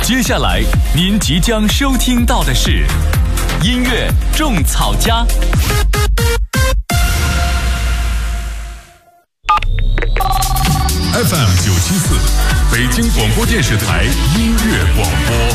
接下来您即将收听到的是音乐种草家。 FM 974，北京广播电视台音乐广播。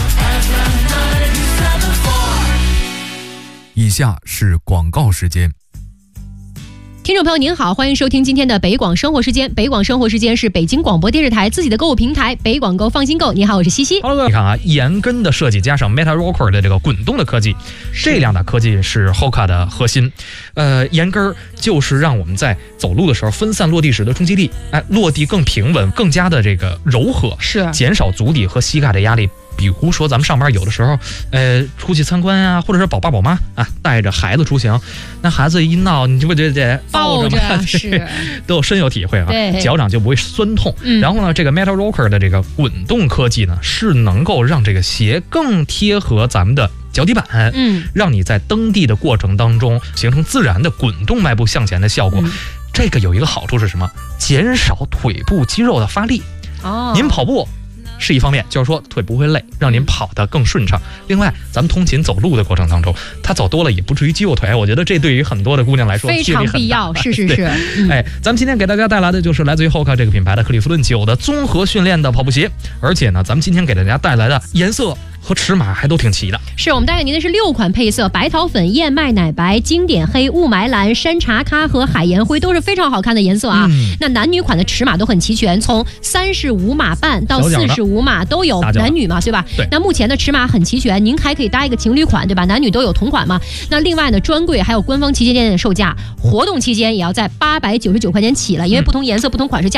以下是广告时间。 听众朋友您好，欢迎收听今天的北广生活时间。北广生活时间是北京广播电视台自己的购物平台，北广购放心购。你好，我是西西。 Hello， 你看啊，岩根的设计加上 Meta Rocker 的这个滚动的科技，这两大科技是 Hoka 的核心。岩根就是让我们在走路的时候分散落地时的冲击力，落地更平稳，更加的这个柔和， 是减少足底和膝盖的压力。比如说咱们上班有的时候出去参观啊，或者是宝爸宝妈啊带着孩子出行，那孩子一闹你就不得抱着吗？ 是都有深有体会啊，脚掌就不会酸痛。然后呢，这个 Meta Rocker 的这个滚动科技呢，是能够让这个鞋更贴合咱们的脚底板，让你在蹬地的过程当中形成自然的滚动迈步向前的效果。这个有一个好处是什么？减少腿部肌肉的发力。您跑步是一方面，就是说腿不会累，让您跑得更顺畅。另外，咱们通勤走路的过程当中，它走多了也不至于肌肉腿。我觉得这对于很多的姑娘来说非常必要。是。 咱们今天给大家带来的就是来自于 Hoka 这个品牌的克利夫顿9的综合训练的跑步鞋，而且呢，咱们今天给大家带来的颜色和尺码还都挺齐的。 是我们带给您的是6款配色：白桃粉、燕麦奶白、经典黑、雾霾蓝、山茶咖和海盐灰，都是非常好看的颜色啊。那男女款的尺码都很齐全，从35码半到45码都有，男女嘛，对吧？ 对。 那目前的尺码很齐全，您还可以搭一个情侣款，对吧？男女都有同款嘛。那另外呢，专柜还有官方旗舰店的售价，活动期间也要在899块钱起了，因为不同颜色、不同款式价